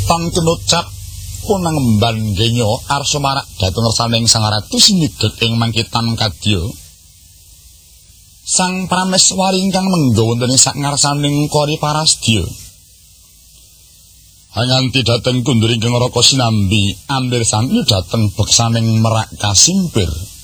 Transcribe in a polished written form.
Pang tinucap punang emban genyo arsa marak dhateng ngersaning Sang Ratu sinigek ing mangkitan kadya. Sang Prameswari ingkang mengga wonten ing sak ngarsaning kori parasdya. Hanganti dhateng kundur ingkang raka sinambi ambir sami dhateng beksaning merak kasimpir.